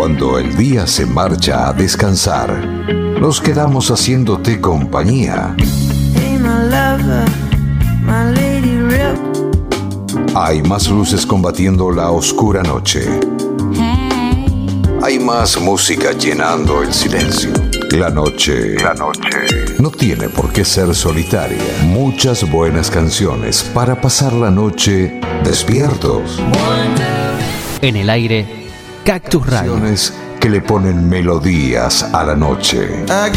Cuando el día se marcha a descansar, nos quedamos haciéndote compañía. Hey, my lover, my lady rip. Hay más luces combatiendo la oscura noche. Hay más música llenando el silencio. La noche no tiene por qué ser solitaria. Muchas buenas canciones para pasar la noche despiertos. En el aire, Cactus Radio. Canciones que le ponen melodías a la noche.